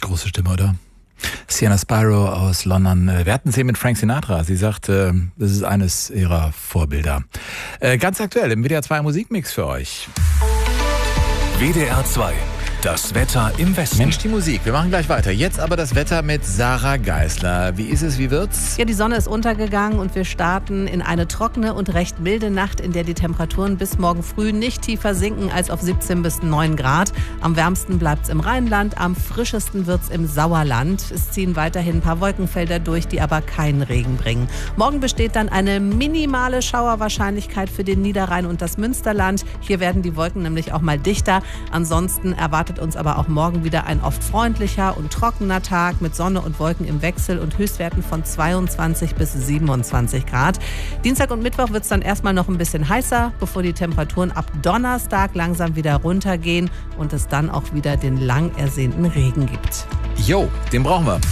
große Stimme, oder? Sienna Spiro aus London. Wir hatten sie mit Frank Sinatra. Sie sagt, das ist eines ihrer Vorbilder. Ganz aktuell im WDR 2 Musikmix für euch. WDR 2. Das Wetter im Westen. Mensch, die Musik. Wir machen gleich weiter. Jetzt aber das Wetter mit Sarah Geisler. Wie ist es, wie wird's? Ja, die Sonne ist untergegangen und wir starten in eine trockene und recht milde Nacht, in der die Temperaturen bis morgen früh nicht tiefer sinken als auf 17 bis 9 Grad. Am wärmsten bleibt's im Rheinland, am frischesten wird's im Sauerland. Es ziehen weiterhin ein paar Wolkenfelder durch, die aber keinen Regen bringen. Morgen besteht dann eine minimale Schauerwahrscheinlichkeit für den Niederrhein und das Münsterland. Hier werden die Wolken nämlich auch mal dichter. Ansonsten erwartet uns aber auch morgen wieder ein oft freundlicher und trockener Tag mit Sonne und Wolken im Wechsel und Höchstwerten von 22 bis 27 Grad. Dienstag und Mittwoch wird es dann erstmal noch ein bisschen heißer, bevor die Temperaturen ab Donnerstag langsam wieder runtergehen und es dann auch wieder den lang ersehnten Regen gibt. Jo, den brauchen wir.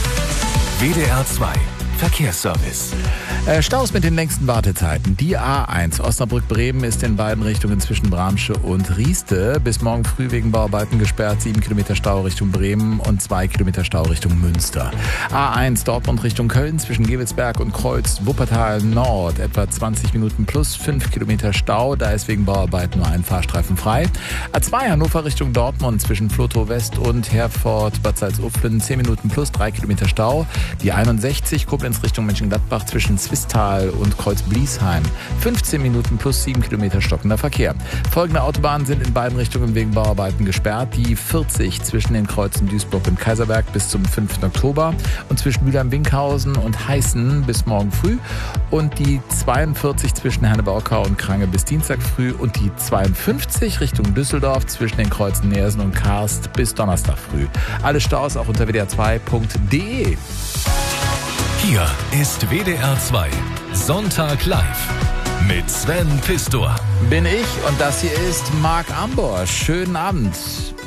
WDR 2. Verkehrsservice. Staus mit den längsten Wartezeiten. Die A1 Osnabrück-Bremen ist in beiden Richtungen zwischen Bramsche und Rieste bis morgen früh wegen Bauarbeiten gesperrt. 7 Kilometer Stau Richtung Bremen und 2 Kilometer Stau Richtung Münster. A1 Dortmund Richtung Köln zwischen Gewelsberg und Kreuz Wuppertal Nord etwa 20 Minuten plus 5 Kilometer Stau. Da ist wegen Bauarbeiten nur ein Fahrstreifen frei. A2 Hannover Richtung Dortmund zwischen Flotow West und Herford Bad Salzuflen 10 Minuten plus 3 Kilometer Stau. Die 61 Koblenz Richtung Mönchengladbach zwischen Zwistal und Kreuz-Bliesheim. 15 Minuten plus 7 Kilometer stockender Verkehr. Folgende Autobahnen sind in beiden Richtungen wegen Bauarbeiten gesperrt. Die 40 zwischen den Kreuzen Duisburg und Kaiserberg bis zum 5. Oktober und zwischen Mülheim-Winkhausen und Heißen bis morgen früh. Und die 42 zwischen Herne-Baukau und Krange bis Dienstag früh und die 52 Richtung Düsseldorf zwischen den Kreuzen Neersen und Karst bis Donnerstag früh. Alle Staus auch unter wdr2.de. Hier ist WDR 2. Sonntag live. Mit Sven Pistor. Bin ich und das hier ist Marc Amborsch. Schönen Abend.